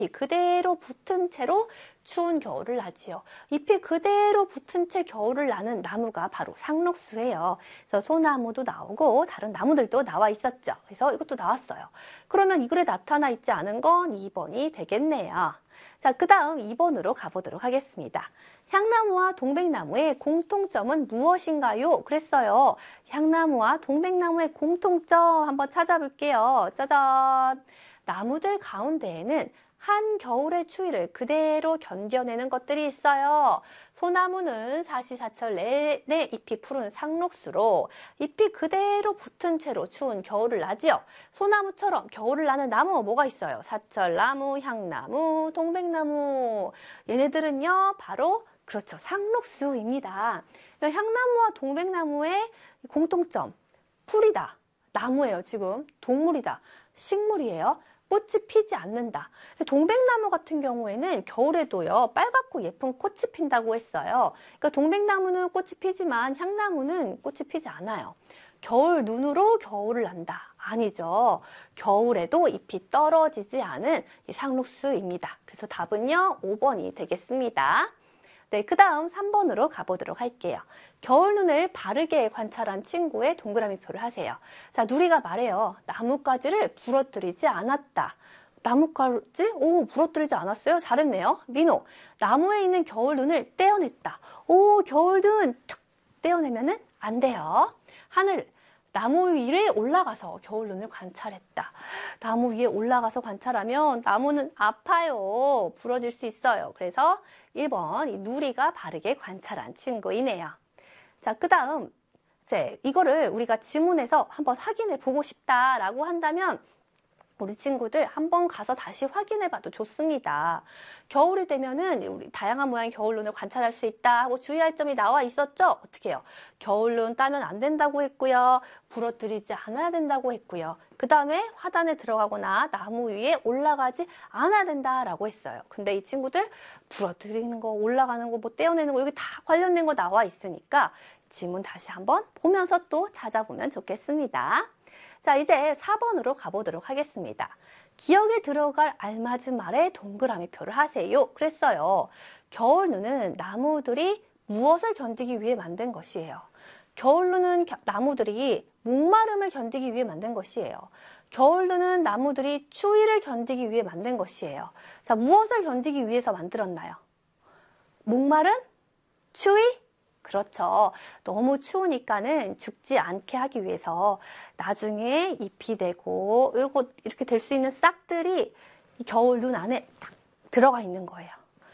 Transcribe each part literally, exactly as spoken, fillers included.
그대로 붙은 채로 추운 겨울을 나지요. 잎이 그대로 붙은 채 겨울을 나는 나무가 바로 상록수예요. 그래서 소나무도 나오고 다른 나무들도 나와 있었죠. 그래서 이것도 나왔어요. 그러면 이 글에 나타나 있지 않은 건 이 번이 되겠네요. 자, 그 다음 이 번으로 가보도록 하겠습니다. 향나무와 동백나무의 공통점은 무엇인가요? 그랬어요. 향나무와 동백나무의 공통점 한번 찾아볼게요. 짜잔! 나무들 가운데에는 한겨울의 추위를 그대로 견뎌내는 것들이 있어요. 소나무는 사시사철 내내 잎이 푸른 상록수로 잎이 그대로 붙은 채로 추운 겨울을 나지요. 소나무처럼 겨울을 나는 나무 뭐가 있어요? 사철나무, 향나무, 동백나무. 얘네들은요 바로 그렇죠, 상록수입니다. 향나무와 동백나무의 공통점, 풀이다. 나무예요. 지금 동물이다. 식물이에요. 꽃이 피지 않는다. 동백나무 같은 경우에는 겨울에도요 빨갛고 예쁜 꽃이 핀다고 했어요. 그러니까 동백나무는 꽃이 피지만 향나무는 꽃이 피지 않아요. 겨울 눈으로 겨울을 난다. 아니죠. 겨울에도 잎이 떨어지지 않은 이 상록수입니다. 그래서 답은요 오 번이 되겠습니다. 네, 그 다음 삼 번으로 가보도록 할게요. 겨울 눈을 바르게 관찰한 친구의 동그라미 표를 하세요. 자, 누리가 말해요. 나뭇가지를 부러뜨리지 않았다. 나뭇가지? 오, 부러뜨리지 않았어요? 잘했네요. 민호, 나무에 있는 겨울 눈을 떼어냈다. 오, 겨울 눈 툭 떼어내면은 안 돼요. 하늘, 나무 위에 올라가서 겨울 눈을 관찰했다. 나무 위에 올라가서 관찰하면 나무는 아파요. 부러질 수 있어요. 그래서 일 번 이 누리가 바르게 관찰한 친구이네요. 자, 그 다음 이제 이거를 우리가 지문에서 한번 확인해 보고 싶다라고 한다면 우리 친구들 한번 가서 다시 확인해 봐도 좋습니다. 겨울이 되면은 우리 다양한 모양의 겨울눈을 관찰할 수 있다 하고 주의할 점이 나와 있었죠? 어떻게 해요? 겨울눈 따면 안 된다고 했고요. 부러뜨리지 않아야 된다고 했고요. 그 다음에 화단에 들어가거나 나무 위에 올라가지 않아야 된다라고 했어요. 근데 이 친구들 부러뜨리는 거, 올라가는 거, 뭐 떼어내는 거 여기 다 관련된 거 나와 있으니까 지문 다시 한번 보면서 또 찾아보면 좋겠습니다. 자, 이제 사 번으로 가보도록 하겠습니다. 기억에 들어갈 알맞은 말에 동그라미 표를 하세요. 그랬어요. 겨울눈은 나무들이 무엇을 견디기 위해 만든 것이에요? 겨울눈은 나무들이 목마름을 견디기 위해 만든 것이에요. 겨울눈은 나무들이 추위를 견디기 위해 만든 것이에요. 자, 무엇을 견디기 위해서 만들었나요? 목마름? 추위? 그렇죠. 너무 추우니까는 죽지 않게 하기 위해서 나중에 잎이 되고 이렇게 될 수 있는 싹들이 겨울 눈 안에 딱 들어가 있는 거예요.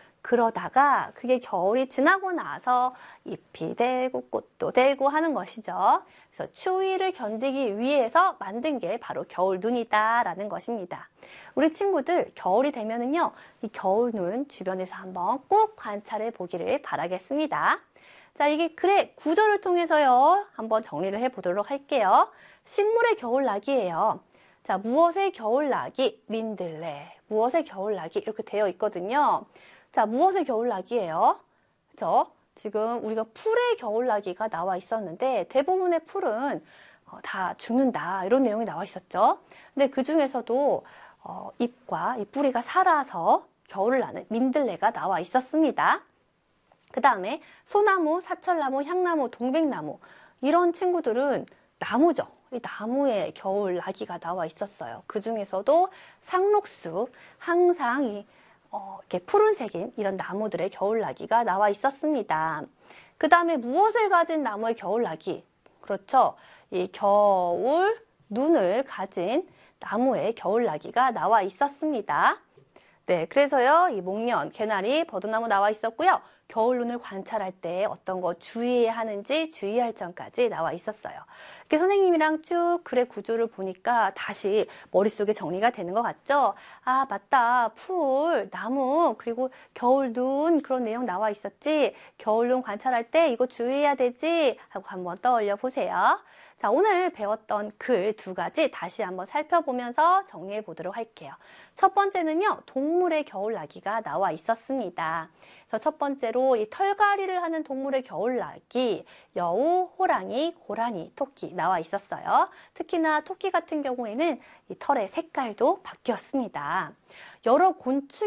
그러다가 그게 겨울이 지나고 나서 잎이 되고 꽃도 되고 하는 것이죠. 그래서 추위를 견디기 위해서 만든 게 바로 겨울 눈이다라는 것입니다. 우리 친구들 겨울이 되면은요, 이 겨울 눈 주변에서 한번 꼭 관찰해 보기를 바라겠습니다. 자, 이게 글의 구조를 통해서요 한번 정리를 해보도록 할게요. 식물의 겨울나기예요. 자, 무엇의 겨울나기? 민들레. 무엇의 겨울나기? 이렇게 되어 있거든요. 자, 무엇의 겨울나기예요? 그죠? 지금 우리가 풀의 겨울나기가 나와 있었는데 대부분의 풀은 어, 다 죽는다 이런 내용이 나와 있었죠. 근데 그 중에서도 어, 잎과 이 뿌리가 살아서 겨울을 나는 민들레가 나와 있었습니다. 그 다음에 소나무, 사철나무, 향나무, 동백나무 이런 친구들은 나무죠. 이 나무에 겨울 나기가 나와 있었어요. 그 중에서도 상록수, 항상 이, 어, 이렇게 푸른색인 이런 나무들의 겨울 나기가 나와 있었습니다. 그 다음에 무엇을 가진 나무의 겨울 나기? 그렇죠. 이 겨울 눈을 가진 나무의 겨울 나기가 나와 있었습니다. 네, 그래서요, 이 목련, 개나리, 버드나무 나와 있었고요. 겨울 눈을 관찰할 때 어떤 거 주의해야 하는지 주의할 점까지 나와 있었어요. 이렇게 선생님이랑 쭉 글의 구조를 보니까 다시 머릿속에 정리가 되는 것 같죠? 아, 맞다. 풀, 나무, 그리고 겨울 눈 그런 내용 나와 있었지. 겨울 눈 관찰할 때 이거 주의해야 되지? 하고 한번 떠올려 보세요. 자, 오늘 배웠던 글 두 가지 다시 한번 살펴보면서 정리해 보도록 할게요. 첫 번째는요, 동물의 겨울나기가 나와 있었습니다. 그래서 첫 번째로 이 털갈이를 하는 동물의 겨울나기, 여우, 호랑이, 고라니, 토끼 나와 있었어요. 특히나 토끼 같은 경우에는 이 털의 색깔도 바뀌었습니다. 여러 곤충